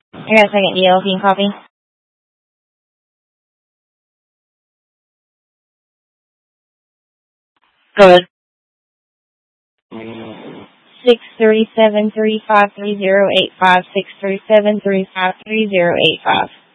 I got a second deal. Can you copy? Go ahead. 637-353085. 637-353085.